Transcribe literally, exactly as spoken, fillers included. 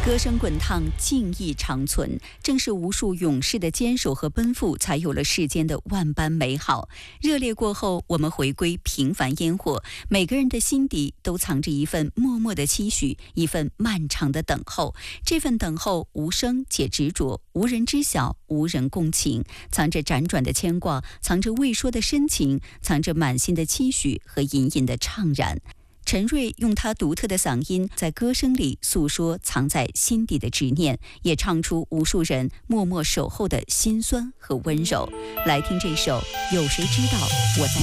歌声滚烫，敬意长存。正是无数勇士的坚守和奔赴，才有了世间的万般美好。热烈过后，我们回归平凡烟火。每个人的心底都藏着一份默默的期许，一份漫长的等候。这份等候无声且执着，无人知晓，无人共情，藏着辗转的牵挂，藏着未说的深情，藏着满心的期许和隐隐的怅然。陈瑞用他独特的嗓音，在歌声里诉说藏在心底的执念，也唱出无数人默默守候的辛酸和温柔。来听这首《有谁知道我在》。